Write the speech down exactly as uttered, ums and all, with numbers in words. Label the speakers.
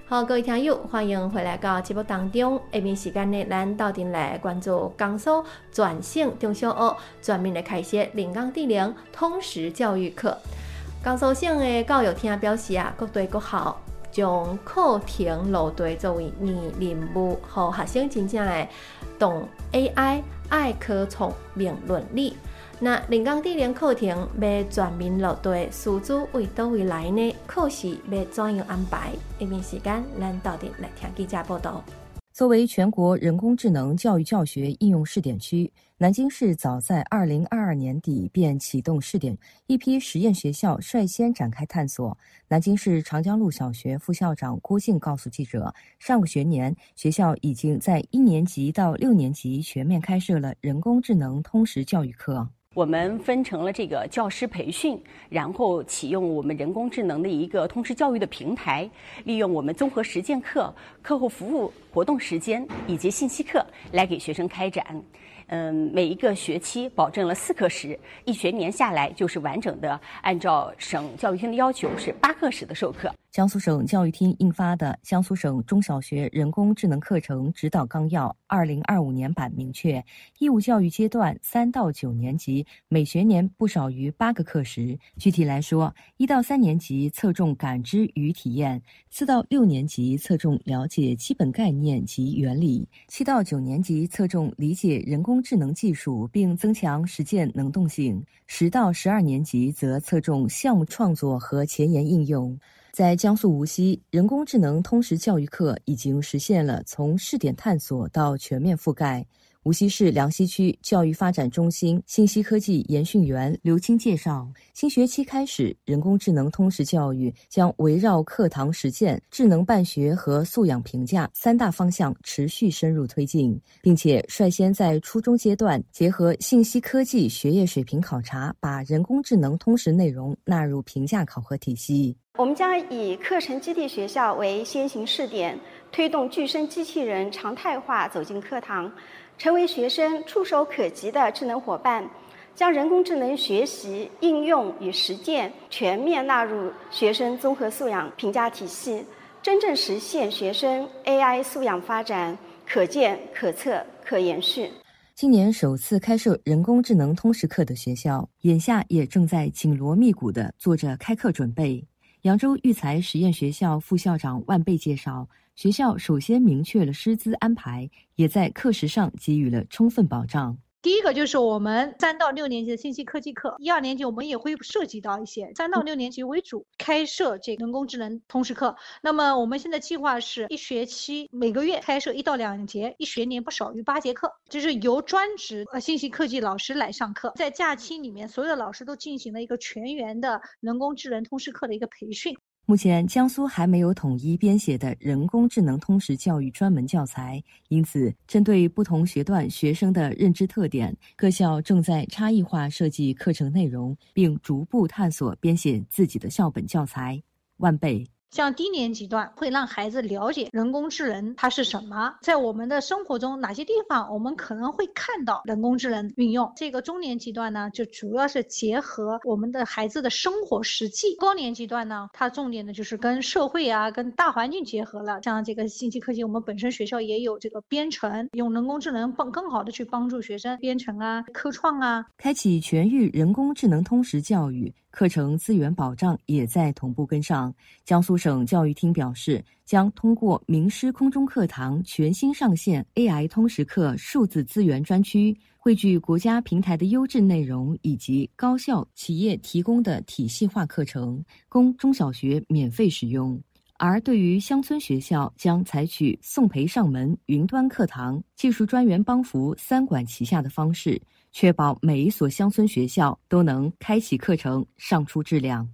Speaker 1: 好，各位听友，欢迎回来到节目当中。下面时间呢，咱到阵来关注江苏全省中小学全面的开设零到低零通识教育课。江苏省的教育厅表示啊，各地各校将课程路线作为年任务，让学生真正的懂 A I、爱科创、明伦理。那零到低零课程要全面落地，师资为倒位来呢？课时要怎样安排？下面时间，咱到底来听记者报道。
Speaker 2: 作为全国人工智能教育教学应用试点区，南京市早在二零二二年底便启动试点，一批实验学校率先展开探索。南京市长江路小学副校长郭静告诉记者，上个学年学校已经在一年级到六年级全面开设了人工智能通识教育课。
Speaker 3: 我们分成了这个教师培训，然后启用我们人工智能的一个通识教育的平台，利用我们综合实践课、课后服务活动时间以及信息课来给学生开展。嗯，每一个学期保证了四课时，一学年下来就是完整的按照省教育厅的要求是八课时的授课。
Speaker 2: 江苏省教育厅印发的《江苏省中小学人工智能课程指导纲要》二零二五年版明确，义务教育阶段三到九年级每学年不少于八个课时。具体来说，一到三年级侧重感知与体验，四到六年级侧重了解基本概念及原理，七到九年级侧重理解人工智能技术并增强实践能动性，十到十二年级则侧重项目创作和前沿应用。在江苏无锡，人工智能通识教育课已经实现了从试点探索到全面覆盖。无锡市梁溪区教育发展中心信息科技研训员刘青介绍，新学期开始，人工智能通识教育将围绕课堂实践、智能办学和素养评价三大方向持续深入推进，并且率先在初中阶段结合信息科技学业水平考察，把人工智能通识内容纳入评价考核体系。
Speaker 4: 我们将以课程基地学校为先行试点，推动具身机器人常态化走进课堂，成为学生触手可及的智能伙伴，将人工智能学习、应用与实践全面纳入学生综合素养评价体系，真正实现学生 A I 素养发展可见、可测、可延续。
Speaker 2: 今年首次开设人工智能通识课的学校，眼下也正在紧锣密鼓地做着开课准备。扬州育才实验学校副校长万贝介绍，学校首先明确了师资安排，也在课时上给予了充分保障。
Speaker 5: 第一个就是我们三到六年级的信息科技课，一二年级我们也会涉及到一些，三到六年级为主开设这个人工智能通识课。那么我们现在计划是一学期每个月开设一到两节，一学年不少于八节课，就是由专职呃信息科技老师来上课。在假期里面，所有的老师都进行了一个全员的人工智能通识课的一个培训。
Speaker 2: 目前江苏还没有统一编写的人工智能通识教育专门教材，因此针对不同学段学生的认知特点，各校正在差异化设计课程内容，并逐步探索编写自己的校本教材。万贝
Speaker 5: 像低年级段会让孩子了解人工智能它是什么，在我们的生活中哪些地方我们可能会看到人工智能运用。这个中年级段呢，就主要是结合我们的孩子的生活实际。高年级段呢，它重点的就是跟社会啊跟大环境结合了。像这个信息科技，我们本身学校也有这个编程，用人工智能帮更好的去帮助学生编程啊科创啊。
Speaker 2: 开启全域人工智能通识教育，课程资源保障也在同步跟上。江苏省教育厅表示，将通过名师空中课堂全新上线 A I 通识课数字资源专区，汇聚国家平台的优质内容以及高校企业提供的体系化课程，供中小学免费使用。而对于乡村学校，将采取送培上门、云端课堂、技术专员帮扶三管齐下的方式，确保每一所乡村学校都能开启课程，上出质量。